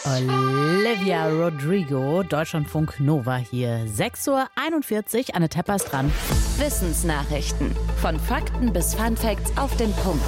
Olivia Rodrigo, Deutschlandfunk Nova hier. 6:41 Uhr, Anne Teppers dran. Wissensnachrichten. Von Fakten bis Funfacts auf den Punkt.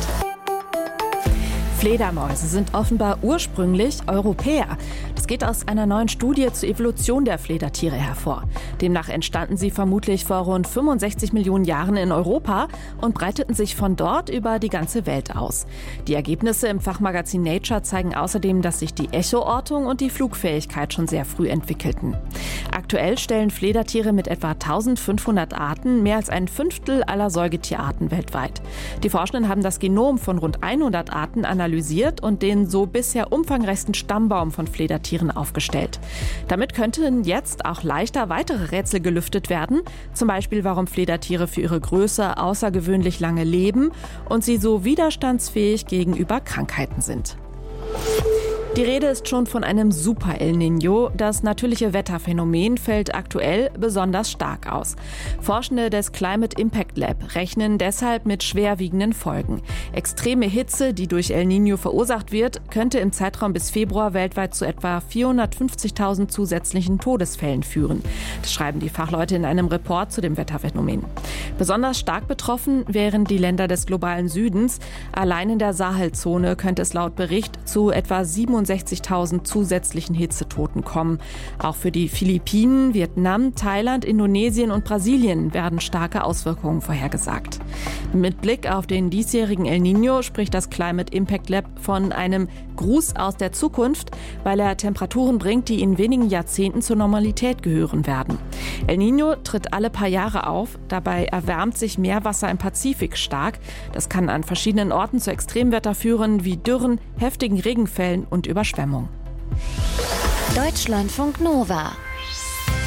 Fledermäuse sind offenbar ursprünglich Europäer. Das geht aus einer neuen Studie zur Evolution der Fledertiere hervor. Demnach entstanden sie vermutlich vor rund 65 Millionen Jahren in Europa und breiteten sich von dort über die ganze Welt aus. Die Ergebnisse im Fachmagazin Nature zeigen außerdem, dass sich die Echoortung und die Flugfähigkeit schon sehr früh entwickelten. Aktuell stellen Fledertiere mit etwa 1500 Arten mehr als ein Fünftel aller Säugetierarten weltweit. Die Forschenden haben das Genom von rund 100 Arten analysiert und den so bisher umfangreichsten Stammbaum von Fledertieren aufgestellt. Damit könnten jetzt auch leichter weitere Rätsel gelüftet werden, zum Beispiel warum Fledertiere für ihre Größe außergewöhnlich lange leben und sie so widerstandsfähig gegenüber Krankheiten sind. Die Rede ist schon von einem Super El Niño. Das natürliche Wetterphänomen fällt aktuell besonders stark aus. Forschende des Climate Impact Lab rechnen deshalb mit schwerwiegenden Folgen. Extreme Hitze, die durch El Niño verursacht wird, könnte im Zeitraum bis Februar weltweit zu etwa 450.000 zusätzlichen Todesfällen führen. Das schreiben die Fachleute in einem Report zu dem Wetterphänomen. Besonders stark betroffen wären die Länder des globalen Südens. Allein in der Sahelzone könnte es laut Bericht zu etwa 67.000 zusätzlichen Hitzetoten kommen. Auch für die Philippinen, Vietnam, Thailand, Indonesien und Brasilien werden starke Auswirkungen vorhergesagt. Mit Blick auf den diesjährigen El Niño spricht das Climate Impact Lab von einem Gruß aus der Zukunft, weil er Temperaturen bringt, die in wenigen Jahrzehnten zur Normalität gehören werden. El Niño tritt alle paar Jahre auf. Dabei erwärmt sich Meerwasser im Pazifik stark. Das kann an verschiedenen Orten zu Extremwetter führen, wie Dürren, heftigen Regenfällen und Überschwemmungen. Deutschlandfunk Nova.